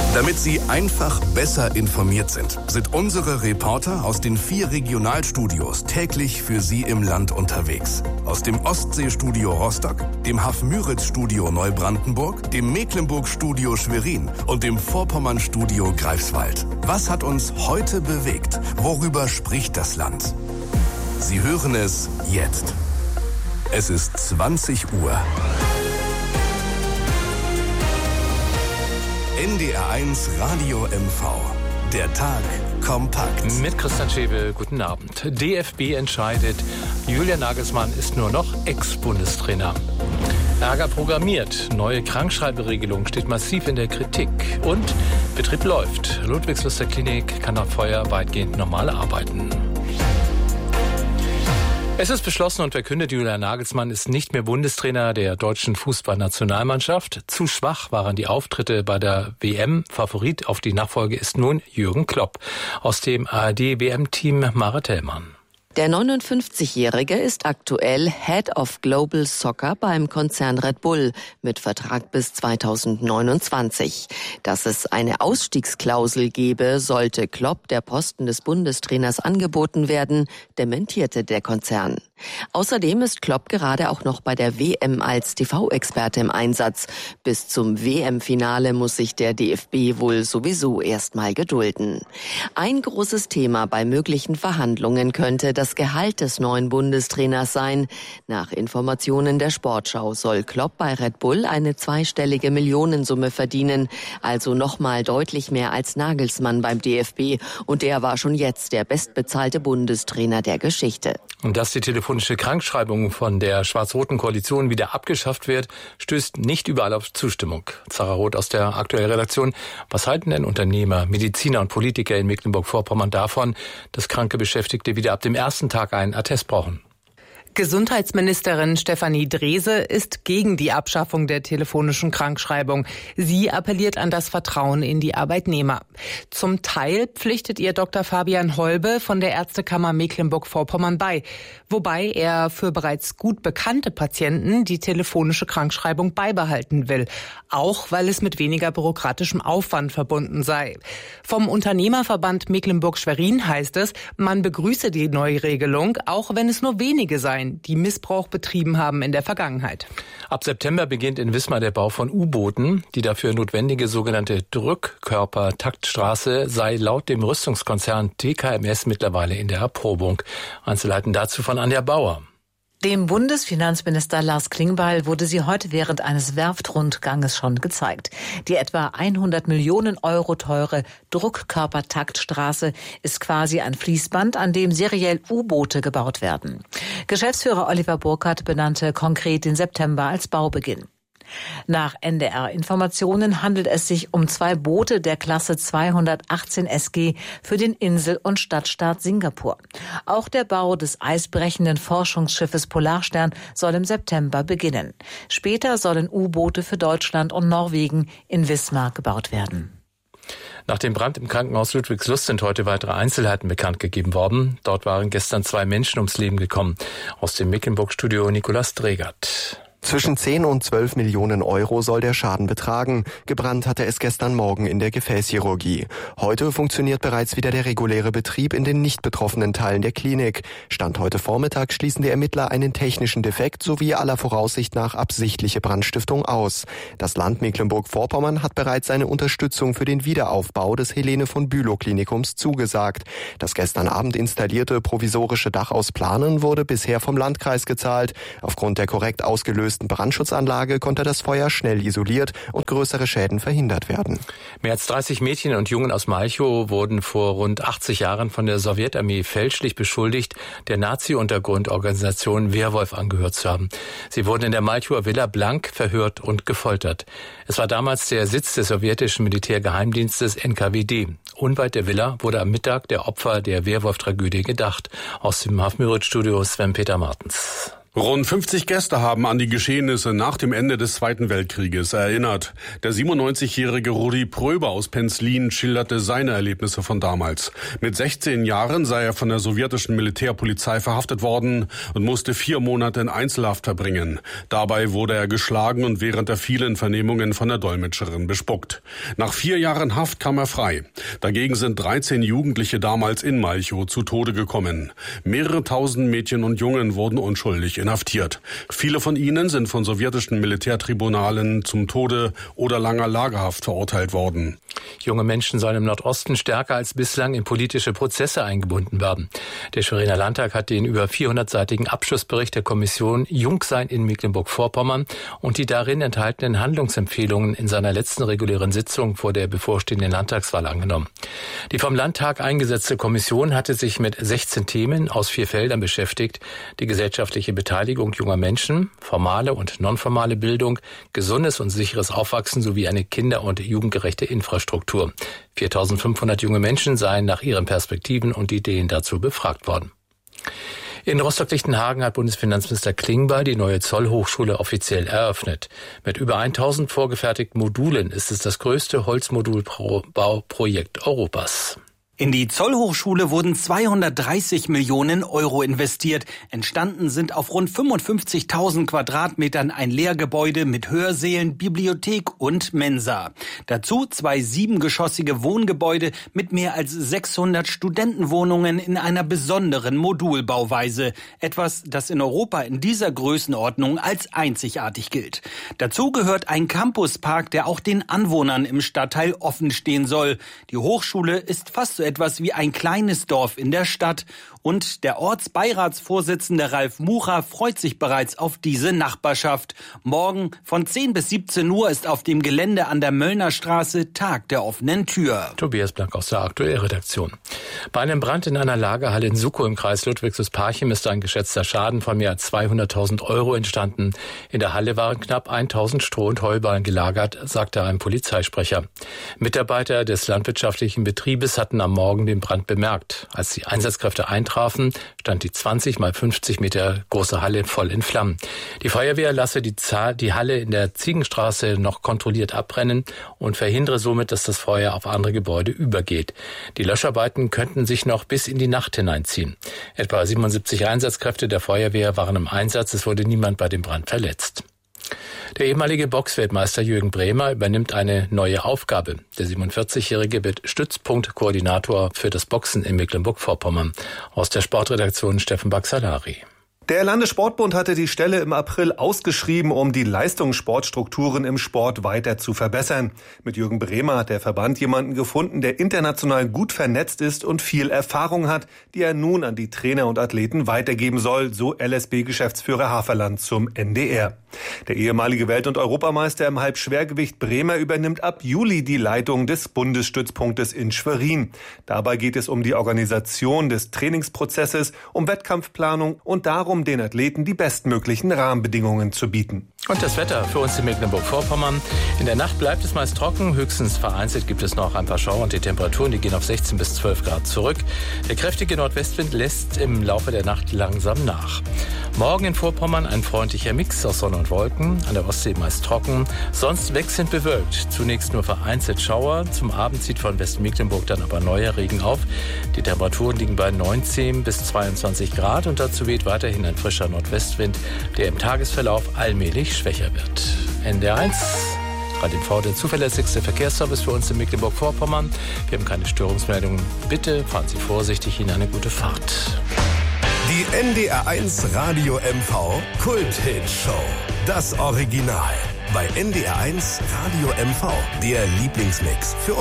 Damit Sie einfach besser informiert sind unsere Reporter aus den 4 Regionalstudios täglich für Sie im Land unterwegs. Aus dem Ostseestudio Rostock, dem Hafmüritz-Studio Neubrandenburg, dem Mecklenburg-Studio Schwerin und dem Vorpommern-Studio Greifswald. Was hat uns heute bewegt? Worüber spricht das Land? Sie hören es jetzt. Es ist 20 Uhr. NDR1 Radio MV. Der Tag kompakt. Mit Christian Schäbe, guten Abend. DFB entscheidet, Julian Nagelsmann ist nur noch Ex-Bundestrainer. Ärger programmiert. Neue Krankschreiberegelung steht massiv in der Kritik. Und Betrieb läuft. Ludwigslust Klinik kann nach Feuer weitgehend normal arbeiten. Es ist beschlossen und verkündet, Julian Nagelsmann ist nicht mehr Bundestrainer der deutschen Fußballnationalmannschaft. Zu schwach waren die Auftritte bei der WM. Favorit auf die Nachfolge ist nun Jürgen Klopp aus dem ARD-WM-Team Marit Hellmann. Der 59-Jährige ist aktuell Head of Global Soccer beim Konzern Red Bull mit Vertrag bis 2029. Dass es eine Ausstiegsklausel gebe, sollte Klopp der Posten des Bundestrainers angeboten werden, dementierte der Konzern. Außerdem ist Klopp gerade auch noch bei der WM als TV-Experte im Einsatz. Bis zum WM-Finale muss sich der DFB wohl sowieso erstmal gedulden. Ein großes Thema bei möglichen Verhandlungen könnte das Gehalt des neuen Bundestrainers sein. Nach Informationen der Sportschau soll Klopp bei Red Bull eine zweistellige Millionensumme verdienen, also nochmal deutlich mehr als Nagelsmann beim DFB. Und der war schon jetzt der bestbezahlte Bundestrainer der Geschichte. Und dass die telefonische Krankschreibung von der schwarz-roten Koalition wieder abgeschafft wird, stößt nicht überall auf Zustimmung. Zara Roth aus der aktuellen Redaktion. Was halten denn Unternehmer, Mediziner und Politiker in Mecklenburg-Vorpommern davon, dass kranke Beschäftigte wieder ab dem ersten Tag einen Attest brauchen? Gesundheitsministerin Stefanie Drese ist gegen die Abschaffung der telefonischen Krankschreibung. Sie appelliert an das Vertrauen in die Arbeitnehmer. Zum Teil pflichtet ihr Dr. Fabian Holbe von der Ärztekammer Mecklenburg-Vorpommern bei, wobei er für bereits gut bekannte Patienten die telefonische Krankschreibung beibehalten will, auch weil es mit weniger bürokratischem Aufwand verbunden sei. Vom Unternehmerverband Mecklenburg-Schwerin heißt es, man begrüße die Neuregelung, auch wenn es nur wenige seien, die Missbrauch betrieben haben in der Vergangenheit. Ab September beginnt in Wismar der Bau von U-Booten. Die dafür notwendige sogenannte Drückkörper-Taktstraße sei laut dem Rüstungskonzern TKMS mittlerweile in der Erprobung. Einzelheiten dazu von Anja Bauer. Dem Bundesfinanzminister Lars Klingbeil wurde sie heute während eines Werftrundganges schon gezeigt. Die etwa 100 Millionen Euro teure Druckkörpertaktstraße ist quasi ein Fließband, an dem seriell U-Boote gebaut werden. Geschäftsführer Oliver Burkhardt benannte konkret den September als Baubeginn. Nach NDR-Informationen handelt es sich um 2 Boote der Klasse 218 SG für den Insel- und Stadtstaat Singapur. Auch der Bau des eisbrechenden Forschungsschiffes Polarstern soll im September beginnen. Später sollen U-Boote für Deutschland und Norwegen in Wismar gebaut werden. Nach dem Brand im Krankenhaus Ludwigslust sind heute weitere Einzelheiten bekannt gegeben worden. Dort waren gestern 2 Menschen ums Leben gekommen. Aus dem Mecklenburg-Studio Nikolaus Dregert. Zwischen 10 und 12 Millionen Euro soll der Schaden betragen. Gebrannt hatte es gestern Morgen in der Gefäßchirurgie. Heute funktioniert bereits wieder der reguläre Betrieb in den nicht betroffenen Teilen der Klinik. Stand heute Vormittag schließen die Ermittler einen technischen Defekt sowie aller Voraussicht nach absichtliche Brandstiftung aus. Das Land Mecklenburg-Vorpommern hat bereits seine Unterstützung für den Wiederaufbau des Helene von Bülow Klinikums zugesagt. Das gestern Abend installierte provisorische Dach aus Planen wurde bisher vom Landkreis gezahlt. Aufgrund der korrekt ausgelösten Brandschutzanlage konnte das Feuer schnell isoliert und größere Schäden verhindert werden. Mehr als 30 Mädchen und Jungen aus Malchow wurden vor rund 80 Jahren von der Sowjetarmee fälschlich beschuldigt, der Nazi-Untergrundorganisation Wehrwolf angehört zu haben. Sie wurden in der Malchower Villa Blank verhört und gefoltert. Es war damals der Sitz des sowjetischen Militärgeheimdienstes NKWD. Unweit der Villa wurde am Mittag der Opfer der Wehrwolf-Tragödie gedacht. Aus dem Hafmüritz-Studio Sven-Peter Martens. Rund 50 Gäste haben an die Geschehnisse nach dem Ende des Zweiten Weltkrieges erinnert. Der 97-jährige Rudi Pröber aus Penzlin schilderte seine Erlebnisse von damals. Mit 16 Jahren sei er von der sowjetischen Militärpolizei verhaftet worden und musste 4 Monate in Einzelhaft verbringen. Dabei wurde er geschlagen und während der vielen Vernehmungen von der Dolmetscherin bespuckt. Nach 4 Jahren Haft kam er frei. Dagegen sind 13 Jugendliche damals in Malchow zu Tode gekommen. Mehrere tausend Mädchen und Jungen wurden unschuldig inhaftiert. Viele von ihnen sind von sowjetischen Militärtribunalen zum Tode oder langer Lagerhaft verurteilt worden. Junge Menschen sollen im Nordosten stärker als bislang in politische Prozesse eingebunden werden. Der Schweriner Landtag hat den über 400-seitigen Abschlussbericht der Kommission Jungsein in Mecklenburg-Vorpommern und die darin enthaltenen Handlungsempfehlungen in seiner letzten regulären Sitzung vor der bevorstehenden Landtagswahl angenommen. Die vom Landtag eingesetzte Kommission hatte sich mit 16 Themen aus 4 Feldern beschäftigt: die gesellschaftliche Beteiligung junger Menschen, formale und nonformale Bildung, gesundes und sicheres Aufwachsen sowie eine kinder- und jugendgerechte Infrastruktur. 4.500 junge Menschen seien nach ihren Perspektiven und Ideen dazu befragt worden. In Rostock-Lichtenhagen hat Bundesfinanzminister Klingbeil die neue Zollhochschule offiziell eröffnet. Mit über 1.000 vorgefertigten Modulen ist es das größte Holzmodulbauprojekt Europas. In die Zollhochschule wurden 230 Millionen Euro investiert. Entstanden sind auf rund 55.000 Quadratmetern ein Lehrgebäude mit Hörsälen, Bibliothek und Mensa. Dazu 2 7-geschossige Wohngebäude mit mehr als 600 Studentenwohnungen in einer besonderen Modulbauweise. Etwas, das in Europa in dieser Größenordnung als einzigartig gilt. Dazu gehört ein Campuspark, der auch den Anwohnern im Stadtteil offen stehen soll. Die Hochschule ist fast so etwas wie ein kleines Dorf in der Stadt. Und der Ortsbeiratsvorsitzende Ralf Mucha freut sich bereits auf diese Nachbarschaft. Morgen von 10 bis 17 Uhr ist auf dem Gelände an der Möllnerstraße Tag der offenen Tür. Tobias Blank aus der Aktuellredaktion. Bei einem Brand in einer Lagerhalle in Suckow im Kreis Ludwigsburg-Parchim ist ein geschätzter Schaden von mehr als 200.000 Euro entstanden. In der Halle waren knapp 1.000 Stroh- und Heuballen gelagert, sagte ein Polizeisprecher. Mitarbeiter des landwirtschaftlichen Betriebes hatten am Morgen den Brand bemerkt. Als die Einsatzkräfte eintrafen, stand die 20 mal 50 Meter große Halle voll in Flammen. Die Feuerwehr lasse die Halle in der Ziegenstraße noch kontrolliert abbrennen und verhindere somit, dass das Feuer auf andere Gebäude übergeht. Die Löscharbeiten könnten sich noch bis in die Nacht hineinziehen. Etwa 77 Einsatzkräfte der Feuerwehr waren im Einsatz. Es wurde niemand bei dem Brand verletzt. Der ehemalige Boxweltmeister Jürgen Brämer übernimmt eine neue Aufgabe. Der 47-Jährige wird Stützpunktkoordinator für das Boxen in Mecklenburg-Vorpommern. Aus der Sportredaktion Steffen Baxalari. Der Landessportbund hatte die Stelle im April ausgeschrieben, um die Leistungssportstrukturen im Sport weiter zu verbessern. Mit Jürgen Brämer hat der Verband jemanden gefunden, der international gut vernetzt ist und viel Erfahrung hat, die er nun an die Trainer und Athleten weitergeben soll, so LSB-Geschäftsführer Haferland zum NDR. Der ehemalige Welt- und Europameister im Halbschwergewicht Brämer übernimmt ab Juli die Leitung des Bundesstützpunktes in Schwerin. Dabei geht es um die Organisation des Trainingsprozesses, um Wettkampfplanung und darum, den Athleten die bestmöglichen Rahmenbedingungen zu bieten. Und das Wetter für uns in Mecklenburg-Vorpommern. In der Nacht bleibt es meist trocken, höchstens vereinzelt gibt es noch ein paar Schauer und die Temperaturen, die gehen auf 16 bis 12 Grad zurück. Der kräftige Nordwestwind lässt im Laufe der Nacht langsam nach. Morgen in Vorpommern ein freundlicher Mix aus Sonne und Wolken, an der Ostsee meist trocken, sonst wechselnd bewölkt. Zunächst nur vereinzelt Schauer, zum Abend zieht von Westmecklenburg dann aber neuer Regen auf. Die Temperaturen liegen bei 19 bis 22 Grad und dazu weht weiterhin ein frischer Nordwestwind, der im Tagesverlauf allmählich schwächer wird. NDR 1, Radio, der zuverlässigste Verkehrsservice für uns in Mecklenburg-Vorpommern. Wir haben keine Störungsmeldungen. Bitte fahren Sie vorsichtig, Ihnen eine gute Fahrt. Die NDR 1 Radio MV Kult-Hit-Show. Das Original. Bei NDR 1 Radio MV. Der Lieblingsmix für